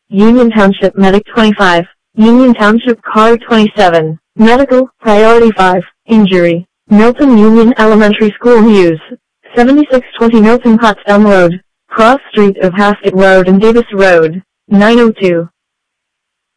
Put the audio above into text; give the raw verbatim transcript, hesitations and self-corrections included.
Union Township Medic twenty-five, Union Township Car twenty-seven, Medical, Priority five, Injury. Milton Union Elementary School News, seventy-six twenty Milton Potsdam Road, Cross Street of Haskett Road and Davis Road, nine oh two.